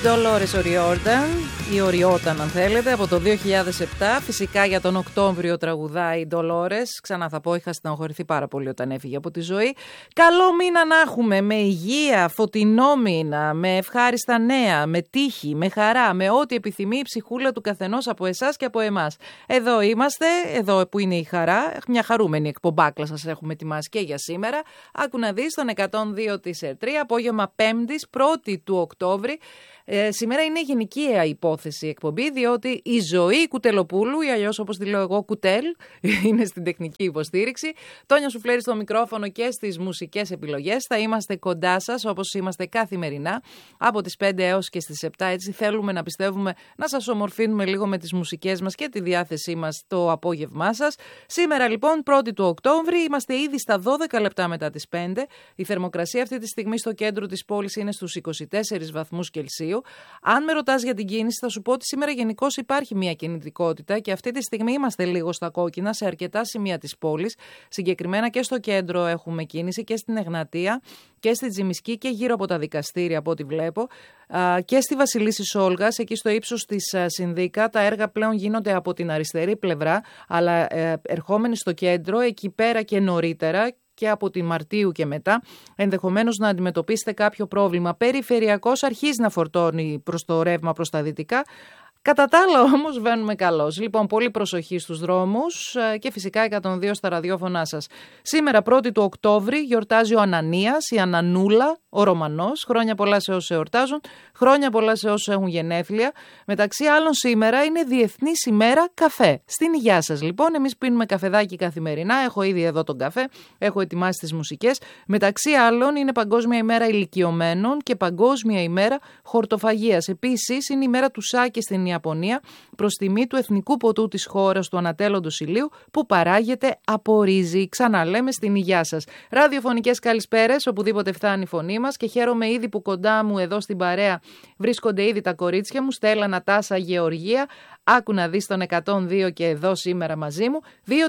Dolores O'Riordan ή O'Riordan αν θέλετε, από το 2007. Φυσικά για τον Οκτώβριο τραγουδάει η Dolores. Ξανά θα πω, είχα στεναχωρηθεί πάρα πολύ όταν έφυγε από τη ζωή. Καλό μήνα να έχουμε, με υγεία, φωτεινό μήνα, με ευχάριστα νέα, με τύχη, με χαρά, με ό,τι επιθυμεί η ψυχούλα του καθενός από εσάς και από εμάς. Εδώ είμαστε, εδώ που είναι η χαρά. Μια χαρούμενη εκπομπάκλα σας έχουμε ετοιμάσει και για σήμερα. Άκου να δεις τον 102 της ΕΡΤΡΙ, απόγευμα 5ης, 1η του Οκτώβρη. Σήμερα είναι γενικαία υπόθεση εκπομπή, διότι η Ζωή Κουτελοπούλου, ή αλλιώς όπως τη λέω εγώ Κουτέλ, είναι στην τεχνική υποστήριξη. Τόνια Σουφλέρη στο μικρόφωνο και στις μουσικές επιλογές. Θα είμαστε κοντά σας όπως είμαστε καθημερινά από τις 5 έως και στις 7. Έτσι θέλουμε να πιστεύουμε να σας ομορφύνουμε λίγο με τις μουσικές μας και τη διάθεσή μας το απόγευμά σας. Σήμερα λοιπόν 1η του Οκτώβρη, είμαστε ήδη στα 12 λεπτά μετά τις 5. Η θερμοκρασία αυτή τη στιγμή στο κέντρο της πόλης είναι στους 24 βαθμούς Κελσίου. Αν με ρωτάς για την κίνηση, θα σου πω ότι σήμερα γενικώς υπάρχει μια κινητικότητα και αυτή τη στιγμή είμαστε λίγο στα κόκκινα σε αρκετά σημεία της πόλης. Συγκεκριμένα και στο κέντρο έχουμε κίνηση και στην Εγνατία και στη Τζιμισκή και γύρω από τα δικαστήρια από ό,τι βλέπω. Και στη Βασιλίσσης Όλγας, εκεί στο ύψος της Συνδίκα, τα έργα πλέον γίνονται από την αριστερή πλευρά, αλλά ερχόμενοι στο κέντρο, εκεί πέρα και νωρίτερα, και από τη Μαρτίου και μετά, ενδεχομένως να αντιμετωπίσετε κάποιο πρόβλημα. Περιφερειακός αρχίζει να φορτώνει προς το ρεύμα προς τα δυτικά. Κατά τα άλλα όμως βαίνουμε καλώς. Λοιπόν, πολύ προσοχή στους δρόμους και φυσικά 102 στα ραδιόφωνά σας. Σήμερα 1η του Οκτώβρη γιορτάζει ο Ανανίας, η Ανανούλα, ο Ρωμανός. Χρόνια πολλά σε όσους εορτάζουν, χρόνια πολλά σε όσους έχουν γενέθλια. Μεταξύ άλλων σήμερα είναι Διεθνής ημέρα καφέ. Στην υγειά σας λοιπόν, εμείς πίνουμε καφεδάκι καθημερινά. Έχω ήδη εδώ τον καφέ, έχω ετοιμάσει τις μουσικές. Μεταξύ άλλων είναι Παγκόσμια ημέρα ηλικιωμένων και Παγκόσμια ημέρα χορτοφαγίας. Επίσης είναι η μέρα του σάκε στην Ιαπωνία, προς τιμή του εθνικού ποτού της χώρας του ανατέλλοντος ηλίου που παράγεται από ρύζι. Ξαναλέμε στην υγειά σας. Ραδιοφωνικές καλησπέρες οπουδήποτε φτάνει η φωνή μας και χαίρομαι ήδη που κοντά μου εδώ στην παρέα βρίσκονται ήδη τα κορίτσια μου, Στέλλα, Νατάσα, Γεωργία. Άκου να δεις τον 102 και εδώ σήμερα μαζί μου.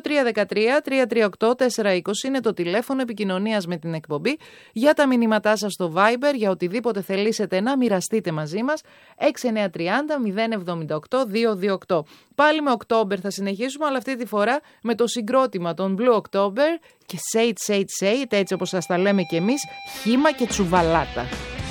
2313-338-420 είναι το τηλέφωνο επικοινωνίας με την εκπομπή. Για τα μηνύματά σας στο Viber, για οτιδήποτε θελήσετε να μοιραστείτε μαζί μας, 6930-078-228. Πάλι με October θα συνεχίσουμε, αλλά αυτή τη φορά με το συγκρότημα των Blue October και Say It, Say It, Say It, έτσι όπως σας τα λέμε κι εμείς, χύμα και τσουβαλάτα.